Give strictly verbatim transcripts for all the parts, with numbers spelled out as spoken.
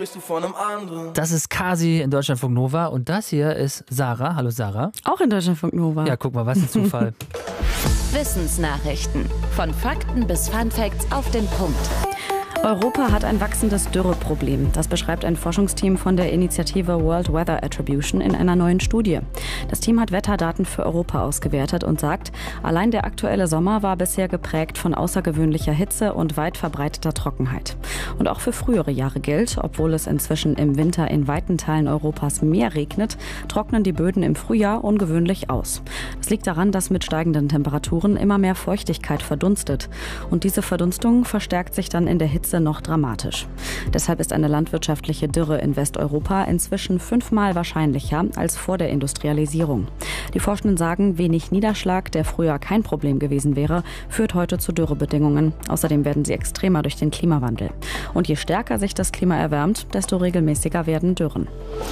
sprichst du von einem anderen. Das ist Kasi in Deutschlandfunk Nova und das hier ist Sarah. Hallo Sarah. Auch in Deutschlandfunk Nova. Ja, guck mal, was ein Zufall. Wissensnachrichten. Von Fakten bis Funfacts auf den Punkt. Europa hat ein wachsendes Dürreproblem. Das beschreibt ein Forschungsteam von der Initiative World Weather Attribution in einer neuen Studie. Das Team hat Wetterdaten für Europa ausgewertet und sagt, allein der aktuelle Sommer war bisher geprägt von außergewöhnlicher Hitze und weit verbreiteter Trockenheit. Und auch für frühere Jahre gilt, obwohl es inzwischen im Winter in weiten Teilen Europas mehr regnet, trocknen die Böden im Frühjahr ungewöhnlich aus. Das liegt daran, dass mit steigenden Temperaturen immer mehr Feuchtigkeit verdunstet. Und diese Verdunstung verstärkt sich dann in der Hitze noch dramatisch. Deshalb ist eine landwirtschaftliche Dürre in Westeuropa inzwischen fünfmal wahrscheinlicher als vor der Industrialisierung. Die Forschenden sagen, wenig Niederschlag, der früher kein Problem gewesen wäre, führt heute zu Dürrebedingungen. Außerdem werden sie extremer durch den Klimawandel. Und je stärker sich das Klima erwärmt, desto regelmäßiger werden Dürren.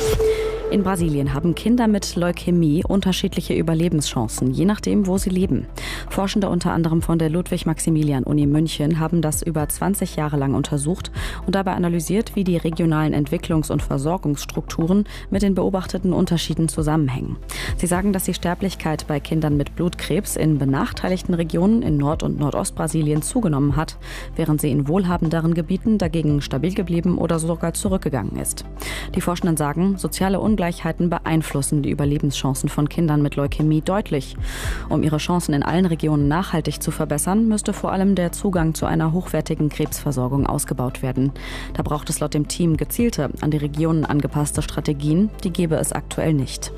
In Brasilien haben Kinder mit Leukämie unterschiedliche Überlebenschancen, je nachdem, wo sie leben. Forschende unter anderem von der Ludwig-Maximilian-Uni München haben das über zwanzig Jahre lang untersucht und dabei analysiert, wie die regionalen Entwicklungs- und Versorgungsstrukturen mit den beobachteten Unterschieden zusammenhängen. Sie sagen, dass die Sterblichkeit bei Kindern mit Blutkrebs in benachteiligten Regionen in Nord- und Nordostbrasilien zugenommen hat, während sie in wohlhabenderen Gebieten dagegen stabil geblieben oder sogar zurückgegangen ist. Die Forschenden sagen, soziale Ungleichheiten beeinflussen die Überlebenschancen von Kindern mit Leukämie deutlich. Um ihre Chancen in allen Regionen nachhaltig zu verbessern, müsste vor allem der Zugang zu einer hochwertigen Krebsversorgung ausgebaut werden. Da braucht es laut dem Team gezielte, an die Regionen angepasste Strategien, die gäbe es aktuell nicht.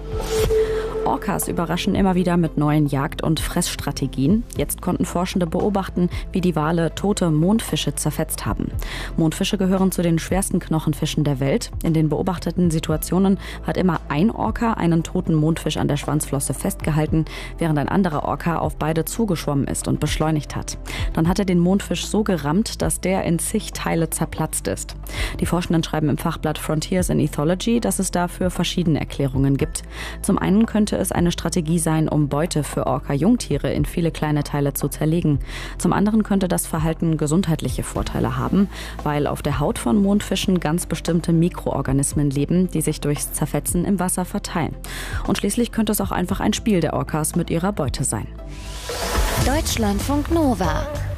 Orcas überraschen immer wieder mit neuen Jagd- und Fressstrategien. Jetzt konnten Forschende beobachten, wie die Wale tote Mondfische zerfetzt haben. Mondfische gehören zu den schwersten Knochenfischen der Welt. In den beobachteten Situationen hat immer ein Orca einen toten Mondfisch an der Schwanzflosse festgehalten, während ein anderer Orca auf beide zugeschwommen ist und beschleunigt hat. Dann hat er den Mondfisch so gerammt, dass der in zig Teile zerplatzt ist. Die Forschenden schreiben im Fachblatt Frontiers in Ethology, dass es dafür verschiedene Erklärungen gibt. Zum einen könnte es eine Strategie sein, um Beute für Orca-Jungtiere in viele kleine Teile zu zerlegen. Zum anderen könnte das Verhalten gesundheitliche Vorteile haben, weil auf der Haut von Mondfischen ganz bestimmte Mikroorganismen leben, die sich durchs Zerfetzen im Wasser verteilen. Und schließlich könnte es auch einfach ein Spiel der Orcas mit ihrer Beute sein. Deutschlandfunk Nova.